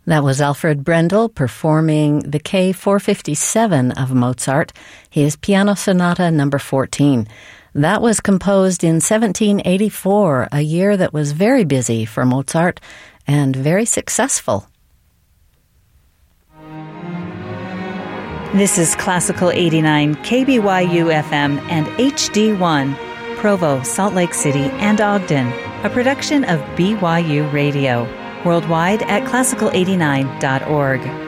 That was Alfred Brendel performing the K457 of Mozart, his Piano Sonata number 14. That was composed in 1784, a year that was very busy for Mozart and very successful. This is Classical 89, KBYU FM and HD1, Provo, Salt Lake City, and Ogden, a production of BYU Radio. Worldwide at classical89.org.